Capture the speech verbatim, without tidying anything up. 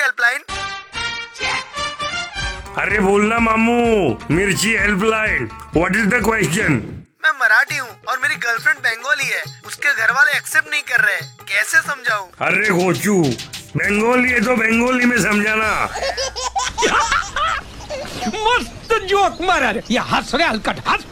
Helpline. अरे बोलना मामू, मिर्ची helpline, what is the question? मैं मराठी हूँ और मेरी गर्लफ्रेंड बंगाली है, उसके घर वाले एक्सेप्ट नहीं कर रहे, कैसे समझाऊं? अरे गोचू, बंगाली है तो बंगाली में समझाना। मस्त जोक मारा रे, या हंस रे हलकट हंस।